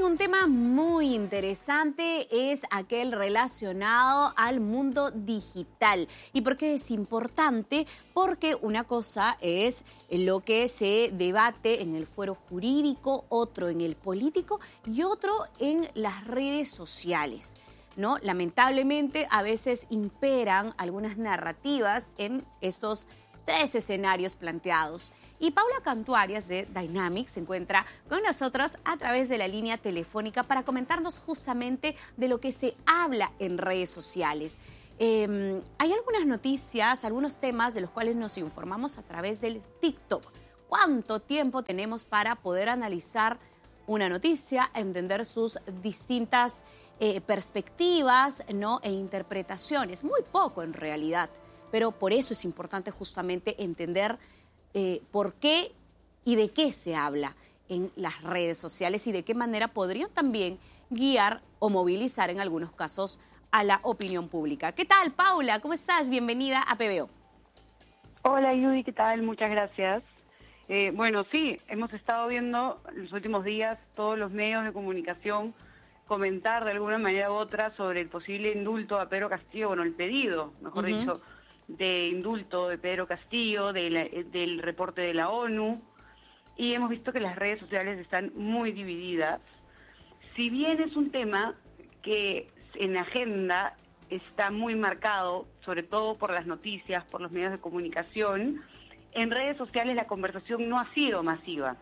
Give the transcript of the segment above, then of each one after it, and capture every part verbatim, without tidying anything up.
un tema muy interesante, es aquel relacionado al mundo digital. ¿Y por qué es importante? Porque una cosa es lo que se debate en el fuero jurídico, otro en el político y otro en las redes sociales, ¿no? Lamentablemente, a veces imperan algunas narrativas en estos tres escenarios planteados. Y Paula Cantuarias de Dynamic se encuentra con nosotros a través de la línea telefónica para comentarnos justamente de lo que se habla en redes sociales. Eh, hay algunas noticias, algunos temas de los cuales nos informamos a través del TikTok. ¿Cuánto tiempo tenemos para poder analizar una noticia, entender sus distintas eh, perspectivas, ¿no? e interpretaciones? Muy poco en realidad, pero por eso es importante justamente entender Eh, por qué y de qué se habla en las redes sociales y de qué manera podrían también guiar o movilizar en algunos casos a la opinión pública. ¿Qué tal, Paula? ¿Cómo estás? Bienvenida a P B O. Hola, Judy, ¿qué tal? Muchas gracias. Eh, bueno, sí, hemos estado viendo en los últimos días todos los medios de comunicación comentar de alguna manera u otra sobre el posible indulto a Pedro Castillo, bueno, el pedido, mejor uh-huh. dicho, de indulto de Pedro Castillo, de la, del reporte de la ONU, y hemos visto que las redes sociales están muy divididas. Si bien es un tema que en la agenda está muy marcado, sobre todo por las noticias, por los medios de comunicación, en redes sociales la conversación no ha sido masiva.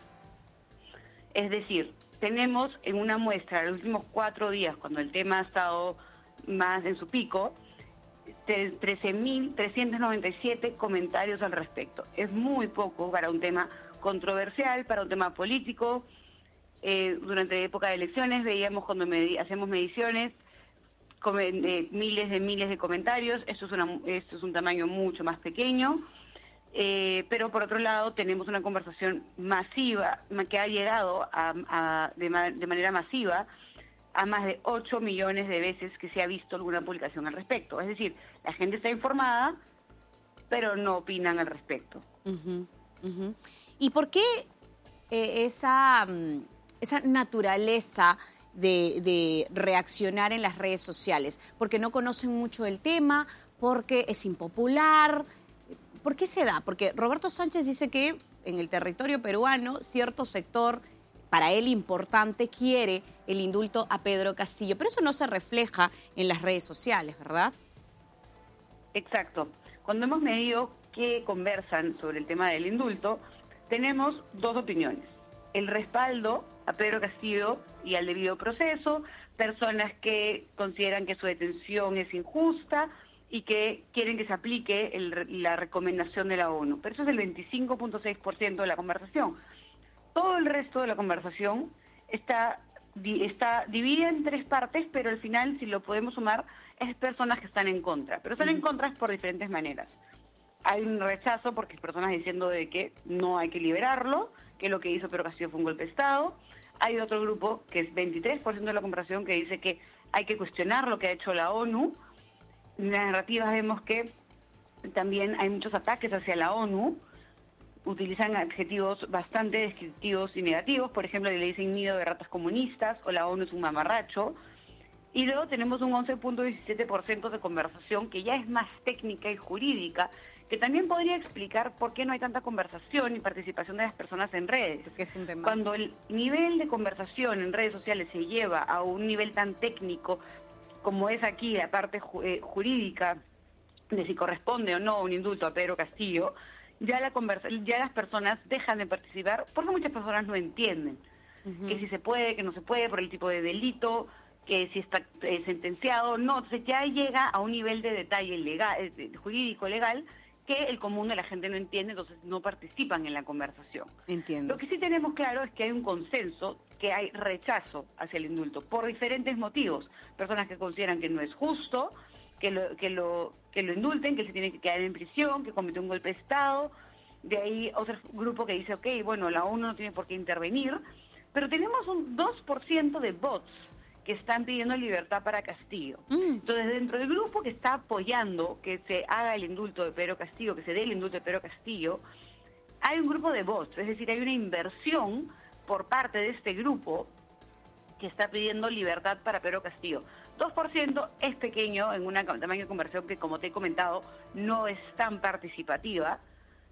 Es decir, tenemos en una muestra, los últimos cuatro días, cuando el tema ha estado más en su pico, trece mil trescientos noventa y siete comentarios al respecto. Es muy poco para un tema controversial, para un tema político. Eh, durante la época de elecciones veíamos cuando medi hacemos mediciones eh, miles de miles de comentarios. Esto es, una, esto es un tamaño mucho más pequeño. Eh, pero por otro lado tenemos una conversación masiva que ha llegado a, a, de, ma de manera masiva a más de ocho millones de veces que se ha visto alguna publicación al respecto. Es decir, la gente está informada, pero no opinan al respecto. Uh-huh, uh-huh. ¿Y por qué eh, esa, esa naturaleza de, de reaccionar en las redes sociales? ¿Porque no conocen mucho el tema? ¿Porque es impopular? ¿Por qué se da? Porque Roberto Sánchez dice que en el territorio peruano cierto sector, para él importante, quiere el indulto a Pedro Castillo, pero eso no se refleja en las redes sociales, ¿verdad? Exacto. Cuando hemos medido qué conversan sobre el tema del indulto, tenemos dos opiniones. El respaldo a Pedro Castillo y al debido proceso, personas que consideran que su detención es injusta y que quieren que se aplique el, la recomendación de la ONU. Pero eso es el veinticinco punto seis por ciento de la conversación. Todo el resto de la conversación está, está dividida en tres partes, pero al final, si lo podemos sumar, es personas que están en contra. Pero están en contra por diferentes maneras. Hay un rechazo porque hay personas diciendo de que no hay que liberarlo, que lo que hizo Pedro Castillo fue un golpe de Estado. Hay otro grupo, que es veintitrés por ciento de la conversación, que dice que hay que cuestionar lo que ha hecho la ONU. En las narrativas vemos que también hay muchos ataques hacia la ONU. Utilizan adjetivos bastante descriptivos y negativos, por ejemplo, le dicen nido de ratas comunistas o la ONU es un mamarracho. Y luego tenemos un once punto diecisiete por ciento de conversación que ya es más técnica y jurídica, que también podría explicar por qué no hay tanta conversación y participación de las personas en redes. Porque es un tema. Cuando el nivel de conversación en redes sociales se lleva a un nivel tan técnico como es aquí la parte ju eh, jurídica de si corresponde o no un indulto a Pedro Castillo, ya la conversa ya las personas dejan de participar porque muchas personas no entienden uh-huh. que si se puede, que no se puede por el tipo de delito, que si está eh, sentenciado, no. Entonces ya llega a un nivel de detalle legal, eh, jurídico legal que el común de la gente no entiende, entonces no participan en la conversación. Entiendo. Lo que sí tenemos claro es que hay un consenso, que hay rechazo hacia el indulto por diferentes motivos. Personas que consideran que no es justo, que lo, que lo, que lo indulten, que se tiene que quedar en prisión, que cometió un golpe de Estado. De ahí otro grupo que dice, ok, bueno, la ONU no tiene por qué intervenir, pero tenemos un dos por ciento de bots que están pidiendo libertad para Castillo. Mm. Entonces, dentro del grupo que está apoyando que se haga el indulto de Pedro Castillo, que se dé el indulto de Pedro Castillo, hay un grupo de bots, es decir, hay una inversión por parte de este grupo que está pidiendo libertad para Pedro Castillo. dos por ciento es pequeño en un tamaño de conversión que, como te he comentado, no es tan participativa,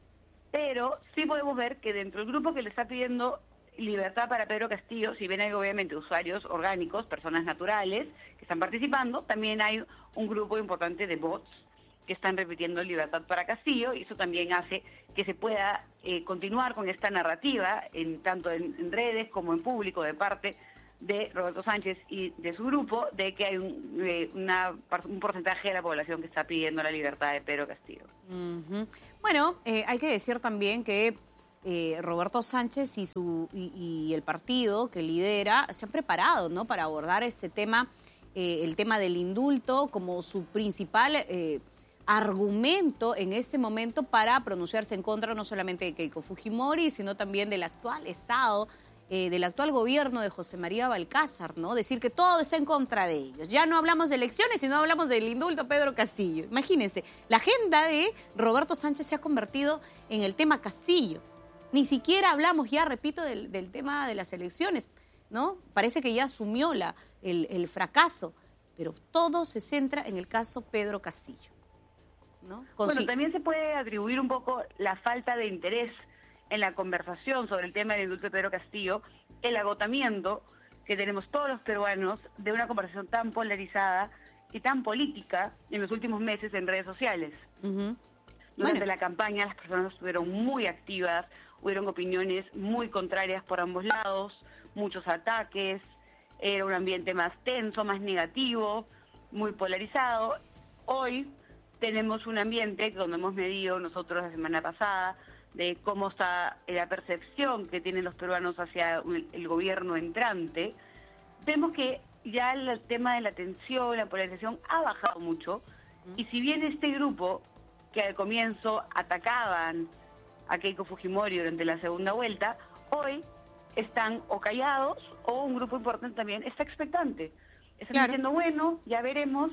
pero sí podemos ver que dentro del grupo que le está pidiendo libertad para Pedro Castillo, si bien hay obviamente usuarios orgánicos, personas naturales que están participando, también hay un grupo importante de bots que están repitiendo libertad para Castillo, y eso también hace que se pueda eh, continuar con esta narrativa, en tanto en, en redes como en público, de parte de Roberto Sánchez y de su grupo, de que hay un, eh, una, un porcentaje de la población que está pidiendo la libertad de Pedro Castillo. Uh-huh. Bueno, eh, hay que decir también que eh, Roberto Sánchez y, su, y, y el partido que lidera se han preparado, ¿no?, para abordar este tema, eh, el tema del indulto, como su principal eh, argumento en ese momento para pronunciarse en contra no solamente de Keiko Fujimori, sino también del actual Estado, Eh, del actual gobierno de José María Balcázar, ¿no? Decir que todo está en contra de ellos. Ya no hablamos de elecciones, sino hablamos del indulto a Pedro Castillo. Imagínense, la agenda de Roberto Sánchez se ha convertido en el tema Castillo. Ni siquiera hablamos ya, repito, del, del tema de las elecciones, ¿no? Parece que ya asumió la, el, el fracaso, pero todo se centra en el caso Pedro Castillo, ¿no? Con bueno, si... también se puede atribuir un poco la falta de interés en la conversación sobre el tema del indulto de Pedro Castillo, el agotamiento que tenemos todos los peruanos de una conversación tan polarizada y tan política en los últimos meses en redes sociales. Uh-huh. Durante bueno. la campaña las personas estuvieron muy activas, hubieron opiniones muy contrarias por ambos lados, muchos ataques, era un ambiente más tenso, más negativo, muy polarizado. Hoy tenemos un ambiente donde hemos medido nosotros la semana pasada de cómo está la percepción que tienen los peruanos hacia el gobierno entrante. Vemos que ya el tema de la tensión, la polarización ha bajado mucho, y si bien este grupo que al comienzo atacaban a Keiko Fujimori durante la segunda vuelta, hoy están o callados, o un grupo importante también está expectante. Están claro. diciendo, bueno, ya veremos,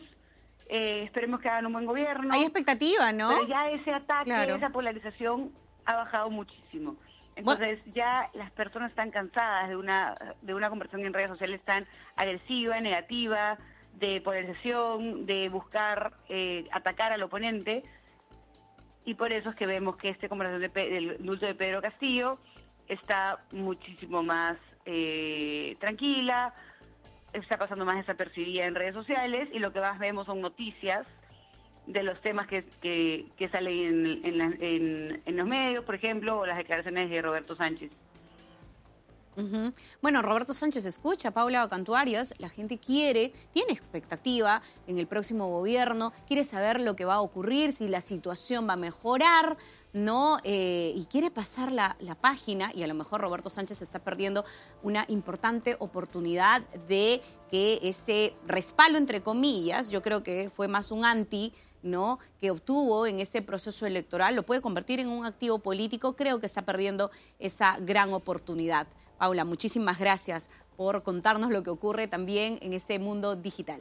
eh, esperemos que hagan un buen gobierno. Hay expectativa, ¿no? Pero ya ese ataque, claro. esa polarización ha bajado muchísimo. Entonces bueno. ya las personas están cansadas de una de una conversación en redes sociales tan agresiva, negativa, de polarización, de buscar eh, atacar al oponente, y por eso es que vemos que esta conversación de Pe- del indulto de Pedro Castillo está muchísimo más eh, tranquila, está pasando más desapercibida en redes sociales, y lo que más vemos son noticias de los temas que, que, que salen en, en, la, en, en los medios, por ejemplo, o las declaraciones de Roberto Sánchez. Uh-huh. Bueno, Roberto Sánchez escucha a Paula Cantuarias, la gente quiere, tiene expectativa en el próximo gobierno, quiere saber lo que va a ocurrir, si la situación va a mejorar, ¿no? Eh, y quiere pasar la, la página, y a lo mejor Roberto Sánchez está perdiendo una importante oportunidad de que ese respaldo, entre comillas, yo creo que fue más un anti, ¿no?, que obtuvo en este proceso electoral, lo puede convertir en un activo político. Creo que está perdiendo esa gran oportunidad. Paula, muchísimas gracias por contarnos lo que ocurre también en este mundo digital.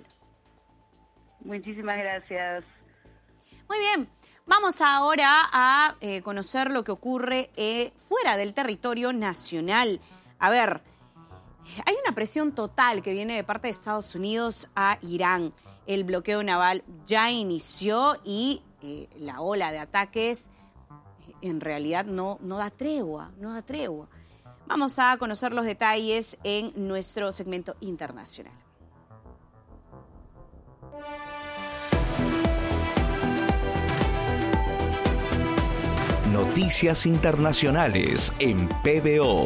Muchísimas gracias. Muy bien, vamos ahora a eh, conocer lo que ocurre eh, fuera del territorio nacional. A ver, hay una presión total que viene de parte de Estados Unidos a Irán. El bloqueo naval ya inició y eh, la ola de ataques en realidad no, no da tregua, no da tregua. Vamos a conocer los detalles en nuestro segmento internacional. Noticias internacionales en P B O.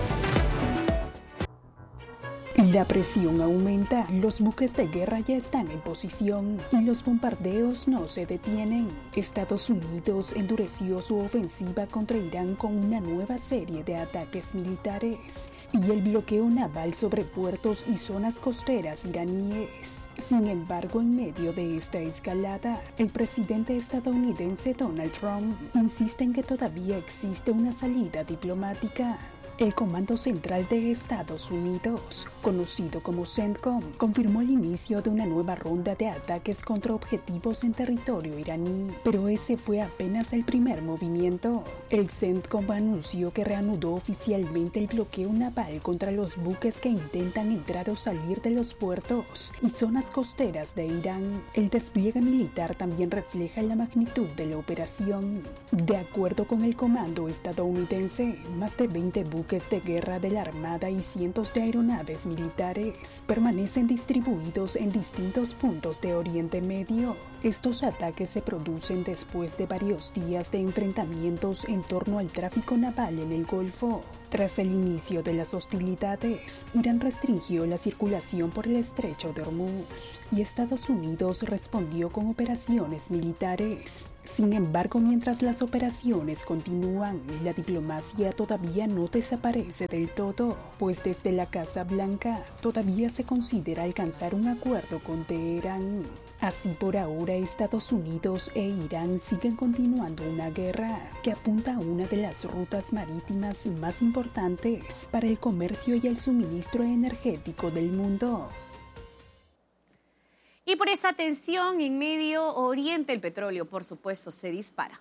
La presión aumenta, los buques de guerra ya están en posición y los bombardeos no se detienen. Estados Unidos endureció su ofensiva contra Irán con una nueva serie de ataques militares y el bloqueo naval sobre puertos y zonas costeras iraníes. Sin embargo, en medio de esta escalada, el presidente estadounidense Donald Trump insiste en que todavía existe una salida diplomática. El Comando Central de Estados Unidos, conocido como CENTCOM, confirmó el inicio de una nueva ronda de ataques contra objetivos en territorio iraní, pero ese fue apenas el primer movimiento. El CENTCOM anunció que reanudó oficialmente el bloqueo naval contra los buques que intentan entrar o salir de los puertos y zonas costeras de Irán. El despliegue militar también refleja la magnitud de la operación. De acuerdo con el comando estadounidense, más de veinte buques de guerra de la Armada y cientos de aeronaves militares permanecen distribuidos en distintos puntos de Oriente Medio. Estos ataques se producen después de varios días de enfrentamientos en torno al tráfico naval en el Golfo. Tras el inicio de las hostilidades, Irán restringió la circulación por el estrecho de Hormuz y Estados Unidos respondió con operaciones militares. Sin embargo, mientras las operaciones continúan, la diplomacia todavía no desaparece del todo, pues desde la Casa Blanca todavía se considera alcanzar un acuerdo con Teherán. Así, por ahora, Estados Unidos e Irán siguen continuando una guerra que apunta a una de las rutas marítimas más importantes para el comercio y el suministro energético del mundo. Y por esa tensión en Medio Oriente, el petróleo, por supuesto, se dispara.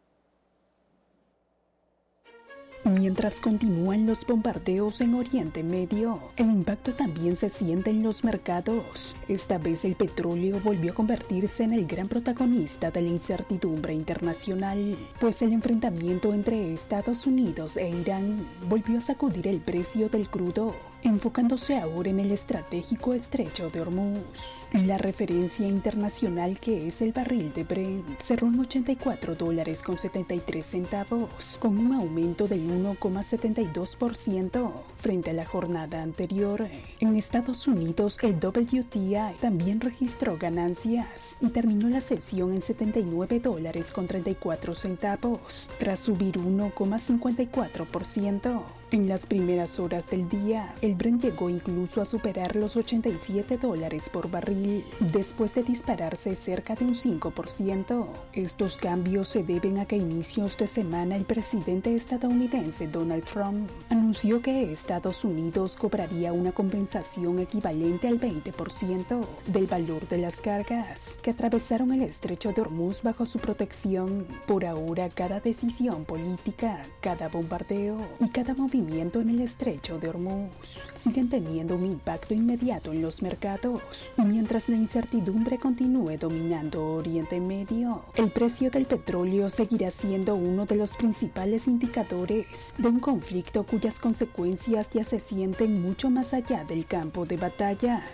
Mientras continúan los bombardeos en Oriente Medio, el impacto también se siente en los mercados. Esta vez el petróleo volvió a convertirse en el gran protagonista de la incertidumbre internacional, pues el enfrentamiento entre Estados Unidos e Irán volvió a sacudir el precio del crudo, enfocándose ahora en el estratégico estrecho de Hormuz. La referencia internacional, que es el barril de Brent, cerró en ochenta y cuatro dólares con setenta y tres centavos, con un aumento del uno coma setenta y dos por ciento frente a la jornada anterior. En Estados Unidos, el W T I también registró ganancias y terminó la sesión en setenta y nueve dólares con treinta y cuatro centavos, tras subir uno coma cincuenta y cuatro por ciento. En las primeras horas del día, el Brent llegó incluso a superar los ochenta y siete dólares por barril, después de dispararse cerca de un cinco por ciento. Estos cambios se deben a que a inicios de semana el presidente estadounidense Donald Trump anunció que Estados Unidos cobraría una compensación equivalente al veinte por ciento del valor de las cargas que atravesaron el estrecho de Hormuz bajo su protección. Por ahora, cada decisión política, cada bombardeo y cada movimiento en el estrecho de Hormuz siguen teniendo un impacto inmediato en los mercados. Y mientras la incertidumbre continúe dominando Oriente Medio, el precio del petróleo seguirá siendo uno de los principales indicadores de un conflicto cuyas consecuencias ya se sienten mucho más allá del campo de batalla.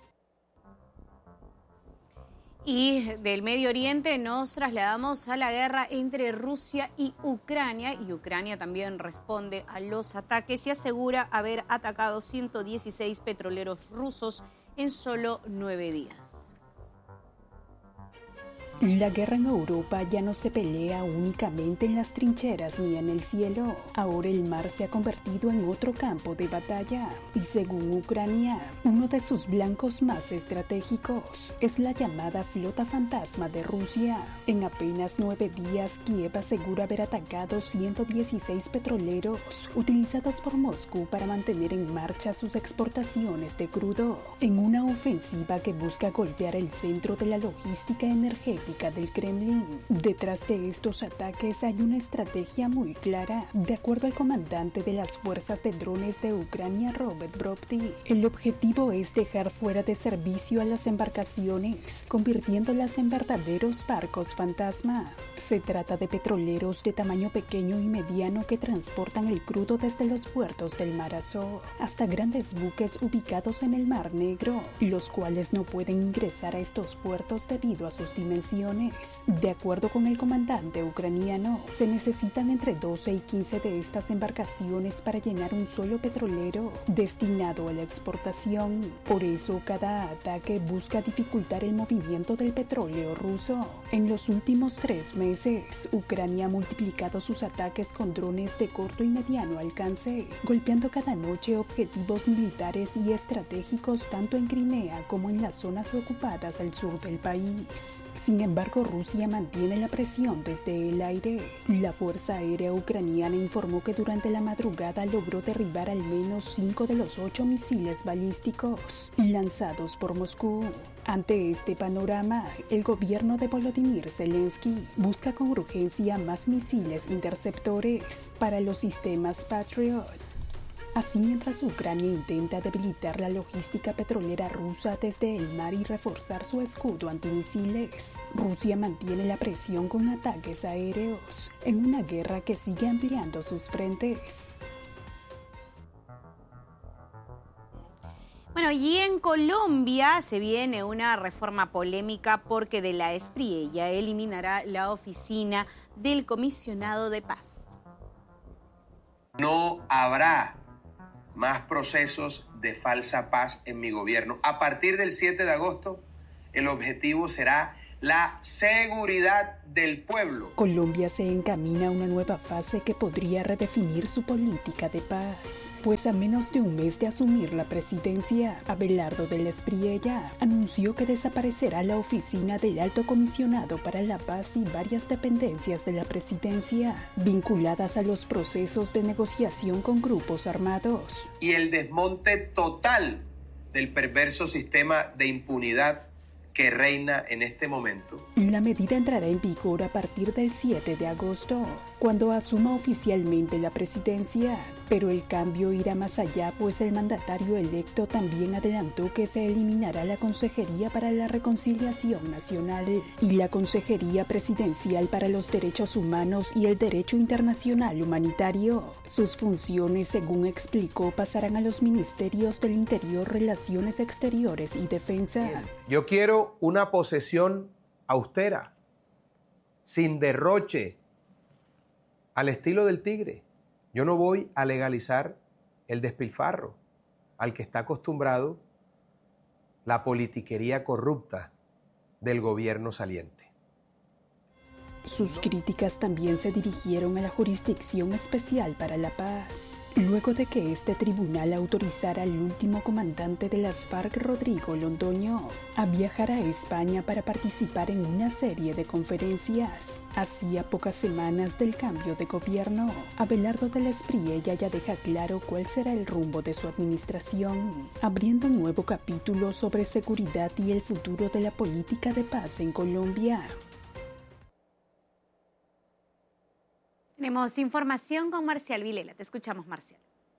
Y del Medio Oriente nos trasladamos a la guerra entre Rusia y Ucrania, y Ucrania también responde a los ataques y asegura haber atacado ciento dieciséis petroleros rusos en solo nueve días. La guerra en Europa ya no se pelea únicamente en las trincheras ni en el cielo. Ahora el mar se ha convertido en otro campo de batalla. Y según Ucrania, uno de sus blancos más estratégicos es la llamada flota fantasma de Rusia. En apenas nueve días, Kiev asegura haber atacado ciento dieciséis petroleros utilizados por Moscú para mantener en marcha sus exportaciones de crudo, en una ofensiva que busca golpear el centro de la logística energética del Kremlin. Detrás de estos ataques hay una estrategia muy clara. De acuerdo al comandante de las fuerzas de drones de Ucrania, Robert Brovty, el objetivo es dejar fuera de servicio a las embarcaciones, convirtiéndolas en verdaderos barcos fantasma. Se trata de petroleros de tamaño pequeño y mediano que transportan el crudo desde los puertos del Mar Azov hasta grandes buques ubicados en el Mar Negro, los cuales no pueden ingresar a estos puertos debido a sus dimensiones. De acuerdo con el comandante ucraniano, se necesitan entre doce y quince de estas embarcaciones para llenar un solo petrolero destinado a la exportación. Por eso, cada ataque busca dificultar el movimiento del petróleo ruso. En los últimos tres meses, Ucrania ha multiplicado sus ataques con drones de corto y mediano alcance, golpeando cada noche objetivos militares y estratégicos tanto en Crimea como en las zonas ocupadas al sur del país. Sin embargo, Rusia mantiene la presión desde el aire. La Fuerza Aérea Ucraniana informó que durante la madrugada logró derribar al menos cinco de los ocho misiles balísticos lanzados por Moscú. Ante este panorama, el gobierno de Volodymyr Zelensky busca con urgencia más misiles interceptores para los sistemas Patriot. Así, mientras Ucrania intenta debilitar la logística petrolera rusa desde el mar y reforzar su escudo antimisiles, Rusia mantiene la presión con ataques aéreos en una guerra que sigue ampliando sus frentes. Bueno, y en Colombia se viene una reforma polémica porque de la Espriella eliminará la oficina del comisionado de paz. No habrá más procesos de falsa paz en mi gobierno. A partir del siete de agosto, el objetivo será la seguridad del pueblo. Colombia se encamina a una nueva fase que podría redefinir su política de paz. Pues a menos de un mes de asumir la presidencia, Abelardo de la Espriella anunció que desaparecerá la oficina del Alto Comisionado para la Paz y varias dependencias de la presidencia vinculadas a los procesos de negociación con grupos armados. Y el desmonte total del perverso sistema de impunidad que reina en este momento. La medida entrará en vigor a partir del siete de agosto, cuando asuma oficialmente la presidencia, pero el cambio irá más allá, pues el mandatario electo también adelantó que se eliminará la Consejería para la Reconciliación Nacional y la Consejería Presidencial para los Derechos Humanos y el Derecho Internacional Humanitario. Sus funciones, según explicó, pasarán a los Ministerios del Interior, Relaciones Exteriores y Defensa. Yo quiero una posesión austera, sin derroche, al estilo del tigre. Yo no voy a legalizar el despilfarro al que está acostumbrado la politiquería corrupta del gobierno saliente. Sus críticas también se dirigieron a la Jurisdicción Especial para la Paz, luego de que este tribunal autorizara al último comandante de las FARC, Rodrigo Londoño, a viajar a España para participar en una serie de conferencias. Hacía pocas semanas del cambio de gobierno, Abelardo de la Espriella ya deja claro cuál será el rumbo de su administración, abriendo un nuevo capítulo sobre seguridad y el futuro de la política de paz en Colombia. Tenemos información con Marcial Vilela. Te escuchamos, Marcial.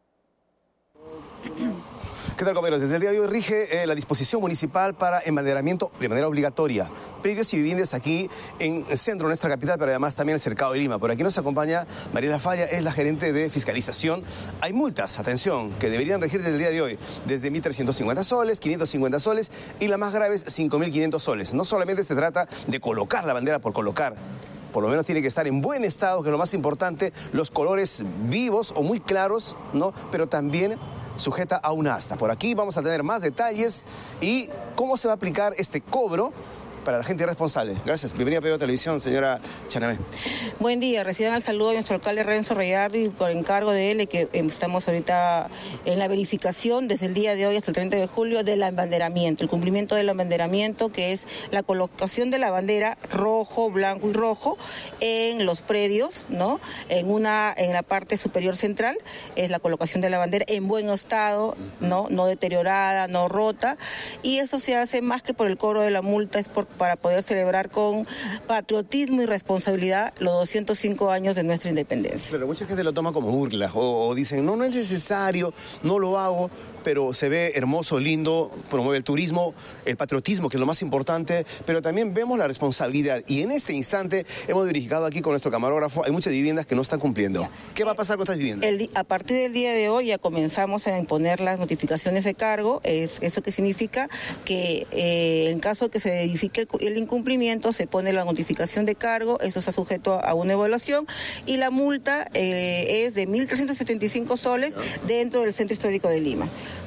¿Qué tal, compañeros? Desde el día de hoy rige eh, la disposición municipal para embanderamiento de manera obligatoria. Predios y viviendas aquí en el centro de nuestra capital, pero además también el cercado de Lima. Por aquí nos acompaña Mariela Falla, es la gerente de fiscalización. Hay multas, atención, que deberían regir desde el día de hoy, desde mil trescientos cincuenta soles, quinientos cincuenta soles y las más graves, cinco mil quinientos soles. No solamente se trata de colocar la bandera por colocar, por lo menos tiene que estar en buen estado, que es lo más importante, los colores vivos o muy claros, ¿no? Pero también sujeta a una asta. Por aquí vamos a tener más detalles y cómo se va a aplicar este cobro para la gente responsable. Gracias. Bienvenida a P B O Televisión, señora Chanamé. Buen día. Reciban el saludo de nuestro alcalde Renzo Rayardi por encargo de él, que estamos ahorita en la verificación desde el día de hoy hasta el treinta de julio del embanderamiento, el cumplimiento del embanderamiento, que es la colocación de la bandera rojo, blanco y rojo en los predios, ¿no? En una, en la parte superior central es la colocación de la bandera en buen estado, ¿no? No deteriorada, no rota, y eso se hace más que por el cobro de la multa, es por para poder celebrar con patriotismo y responsabilidad los doscientos cinco años de nuestra independencia. Pero mucha gente lo toma como burla o, o dicen, no, no es necesario, no lo hago, pero se ve hermoso, lindo, promueve el turismo, el patriotismo, que es lo más importante, pero también vemos la responsabilidad. Y en este instante hemos verificado aquí con nuestro camarógrafo, hay muchas viviendas que no están cumpliendo. ¿Qué va a pasar con estas viviendas? El, a partir del día de hoy ya comenzamos a imponer las notificaciones de cargo. Es, ¿Eso qué significa? Que eh, en caso de que se verifique el, el incumplimiento, se pone la notificación de cargo, eso está sujeto a una evaluación, y la multa eh, es de mil trescientos setenta y cinco soles dentro del Centro Histórico de Lima.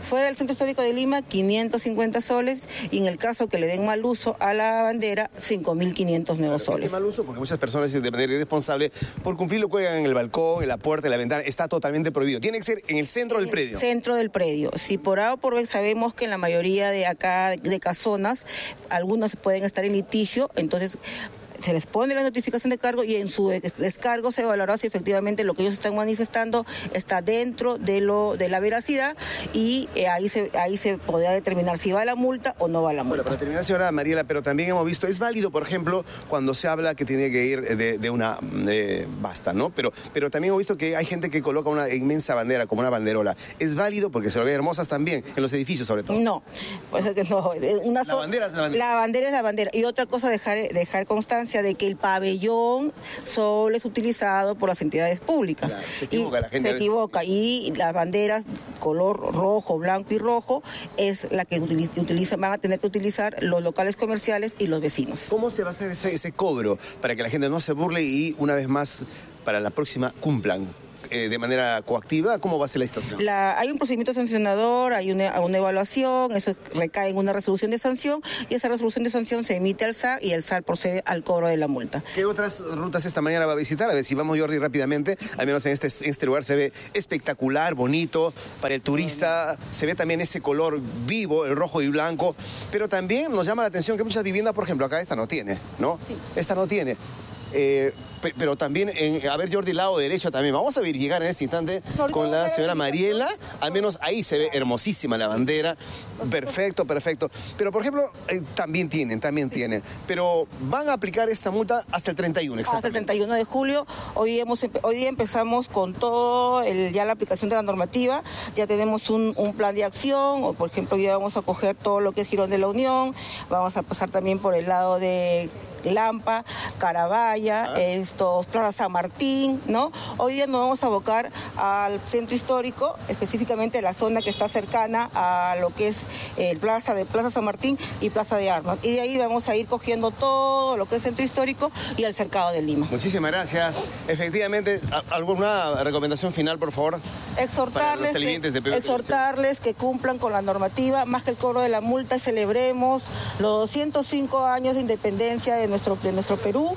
fuera del Centro Histórico de Lima, quinientos cincuenta soles, y en el caso que le den mal uso a la bandera, cinco mil quinientos nuevos soles. Este mal uso, porque muchas personas de manera irresponsable, por cumplirlo, cuelgan en el balcón, en la puerta, en la ventana, está totalmente prohibido. Tiene que ser en el centro del predio. Centro del predio. Si por A o por B sabemos que en la mayoría de acá, de casonas, algunos pueden estar en litigio, entonces se les pone la notificación de cargo y en su descargo se evaluará si efectivamente lo que ellos están manifestando está dentro de lo de la veracidad, y eh, ahí se ahí se podrá determinar si va la multa o no va la multa. Bueno, para terminar, señora Mariela, pero también hemos visto, es válido, por ejemplo, cuando se habla que tiene que ir de, de una eh, basta, ¿no? Pero, pero también hemos visto que hay gente que coloca una inmensa bandera, como una banderola. ¿Es válido? Porque se lo ven hermosas también, en los edificios sobre todo. No, pues es que no. Una la, bandera es la bandera. La bandera es la bandera. Y otra cosa, dejar, dejar constancia de que el pabellón solo es utilizado por las entidades públicas. Claro, se equivoca y la gente. Se equivoca, y las banderas color rojo, blanco y rojo es la que utiliza, utiliza, van a tener que utilizar los locales comerciales y los vecinos. ¿Cómo se va a hacer ese, ese cobro para que la gente no se burle y una vez más para la próxima cumplan? Eh, de manera coactiva, ¿cómo va a ser la situación? La, hay un procedimiento sancionador, hay una, una evaluación, eso recae en una resolución de sanción, y esa resolución de sanción se emite al S A C y el S A C procede al cobro de la multa. ¿Qué otras rutas esta mañana va a visitar? A ver si vamos, Jordi, rápidamente. Al menos en este, en este lugar se ve espectacular, bonito, para el turista. Se ve también ese color vivo, el rojo y blanco. Pero también nos llama la atención que muchas viviendas, por ejemplo, acá esta no tiene, ¿no? Sí. Esta no tiene. Eh, pero también, en, a ver, Jordi, lado derecho también. Vamos a ver llegar en este instante con la señora Mariela. Al menos ahí se ve hermosísima la bandera. Perfecto, perfecto. Pero, por ejemplo, eh, también tienen, también tienen. Pero van a aplicar esta multa hasta el treinta y uno, hasta el treinta y uno de julio. Hoy, hemos, hoy día empezamos con todo, el, ya la aplicación de la normativa. Ya tenemos un, un plan de acción. O, por ejemplo, ya vamos a coger todo lo que es Girón de la Unión. Vamos a pasar también por el lado de Lampa, Carabaya, ah. estos Plaza San Martín, ¿no? Hoy día nos vamos a abocar al centro histórico, específicamente la zona que está cercana a lo que es el Plaza de Plaza San Martín y Plaza de Armas. Y de ahí vamos a ir cogiendo todo lo que es centro histórico y el cercado de Lima. Muchísimas gracias. Efectivamente, ¿alguna recomendación final, por favor? Exhortarles, que, de exhortarles que cumplan con la normativa, más que el cobro de la multa, celebremos los doscientos cinco años de independencia de nuestro, de nuestro Perú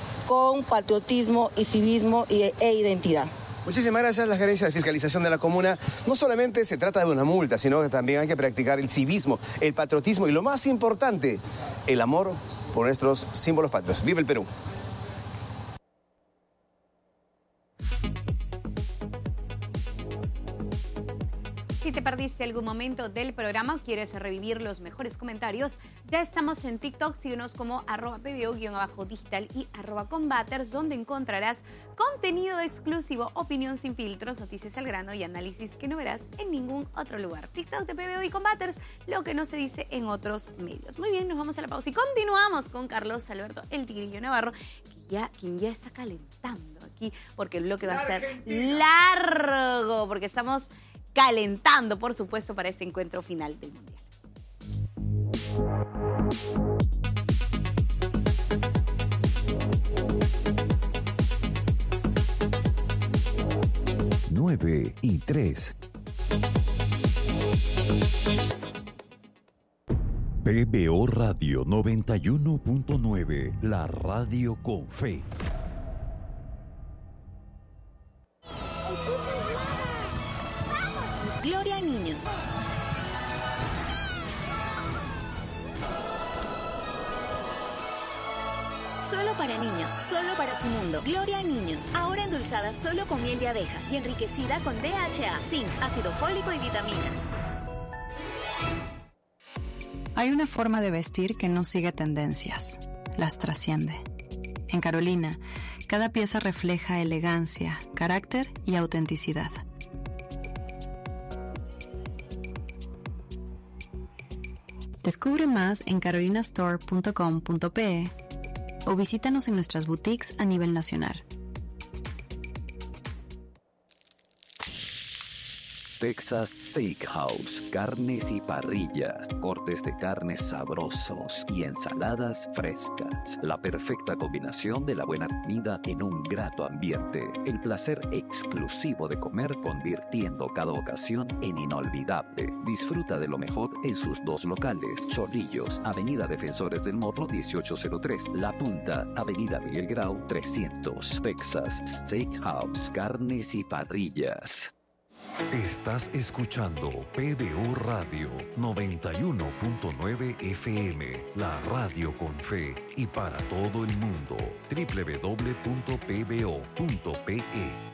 con patriotismo y civismo y, e identidad. Muchísimas gracias. La Gerencia de Fiscalización de la Comuna no solamente se trata de una multa, sino que también hay que practicar el civismo, el patriotismo y lo más importante, el amor por nuestros símbolos patrios. ¡Viva el Perú! Si te perdiste algún momento del programa o quieres revivir los mejores comentarios, ya estamos en TikTok. Síguenos como arroba pbo-digital y arroba combaters, donde encontrarás contenido exclusivo, opinión sin filtros, noticias al grano y análisis que no verás en ningún otro lugar. TikTok de P B O y Combaters, lo que no se dice en otros medios. Muy bien, nos vamos a la pausa y continuamos con Carlos Alberto El Tigrillo Navarro, que ya, quien ya está calentando aquí, porque el bloque va a ser largo, porque estamos calentando, por supuesto, para este encuentro final del Mundial. nueve y tres. P B O Radio noventa y uno punto nueve, la radio con fe. Gloria a niños. Solo para niños, solo para su mundo. Gloria a niños, ahora endulzada solo con miel de abeja y enriquecida con D H A, zinc, ácido fólico y vitaminas. Hay una forma de vestir que no sigue tendencias, las trasciende. En Carolina, cada pieza refleja elegancia, carácter y autenticidad. Descubre más en carolina store punto com punto pe o visítanos en nuestras boutiques a nivel nacional. Texas Steakhouse, carnes y parrillas, cortes de carnes sabrosos y ensaladas frescas. La perfecta combinación de la buena comida en un grato ambiente. El placer exclusivo de comer, convirtiendo cada ocasión en inolvidable. Disfruta de lo mejor en sus dos locales: Chorrillos, Avenida Defensores del Morro dieciocho cero tres, La Punta, Avenida Miguel Grau trescientos. Texas Steakhouse, carnes y parrillas. Estás escuchando P B O Radio noventa y uno punto nueve F M, la radio con fe y para todo el mundo. doble u doble u doble u punto p b o punto p e.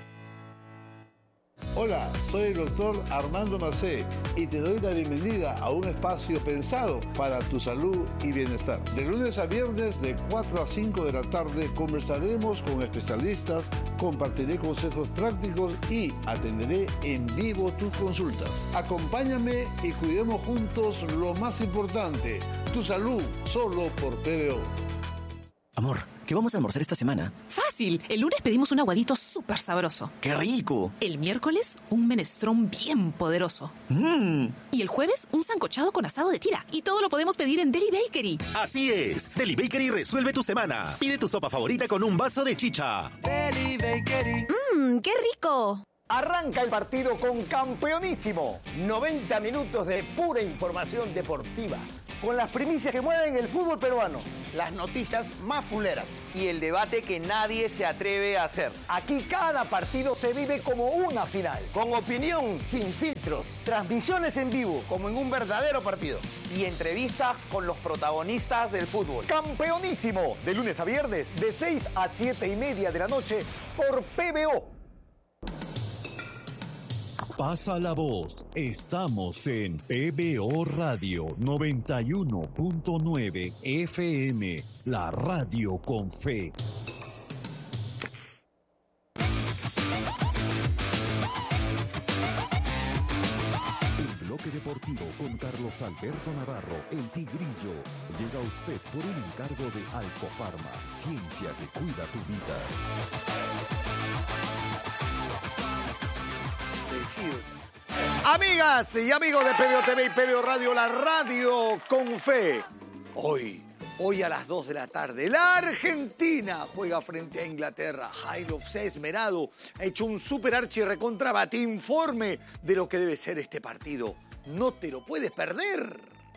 Hola, soy el doctor Armando Macé y te doy la bienvenida a un espacio pensado para tu salud y bienestar. De lunes a viernes de cuatro a cinco de la tarde conversaremos con especialistas, compartiré consejos prácticos y atenderé en vivo tus consultas. Acompáñame y cuidemos juntos lo más importante, tu salud, solo por P B O. Amor, ¿qué vamos a almorzar esta semana? Fácil. El lunes pedimos un aguadito súper sabroso. ¡Qué rico! El miércoles, un menestrón bien poderoso. ¡Mmm! Y el jueves, un sancochado con asado de tira. Y todo lo podemos pedir en Deli Bakery. Así es. Deli Bakery resuelve tu semana. Pide tu sopa favorita con un vaso de chicha. Deli Bakery. ¡Mmm, qué rico! Arranca el partido con Campeonísimo. noventa minutos de pura información deportiva. Con las primicias que mueven el fútbol peruano. Las noticias más fuleras. Y el debate que nadie se atreve a hacer. Aquí cada partido se vive como una final. Con opinión sin filtros. Transmisiones en vivo, como en un verdadero partido. Y entrevistas con los protagonistas del fútbol. Campeonísimo. De lunes a viernes, de seis a siete y media de la noche, por P B O. Pasa la voz. Estamos en P B O Radio noventa y uno punto nueve F M, la radio con fe. El bloque deportivo con Carlos Alberto Navarro, el Tigrillo, llega a usted por un encargo de Alcofarma, ciencia que cuida tu vida. Amigas y amigos de P B O T V y P B O Radio, la radio con fe. Hoy, hoy a las dos de la tarde, la Argentina juega frente a Inglaterra. Jairo se ha esmerado, ha hecho un super archi recontra bate-informe de lo que debe ser este partido. No te lo puedes perder.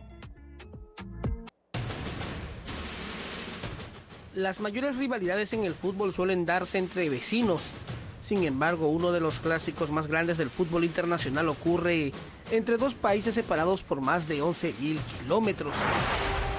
Las mayores rivalidades en el fútbol suelen darse entre vecinos. Sin embargo, uno de los clásicos más grandes del fútbol internacional ocurre entre dos países separados por más de once mil kilómetros.